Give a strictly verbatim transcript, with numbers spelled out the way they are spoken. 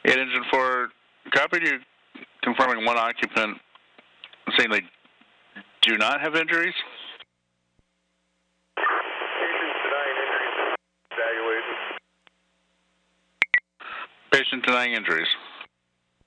eight engine four, copy you confirming one occupant saying they do not have injuries. Patient denying injuries. Evaluation. Patient denying injuries.